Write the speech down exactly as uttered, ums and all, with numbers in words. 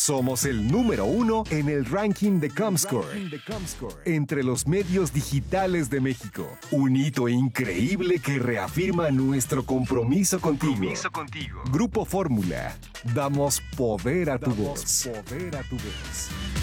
Somos el número uno en el ranking de Comscore entre los medios digitales de México. Un hito increíble que reafirma nuestro compromiso contigo. Compromiso contigo. Grupo Fórmula. Damos poder a tu Damos voz. poder a tu voz.